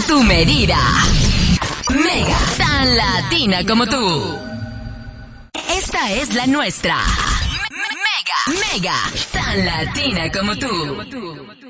tu medida. Mega, tan latina como tú. Esta es la nuestra. Mega, tan latina como tú.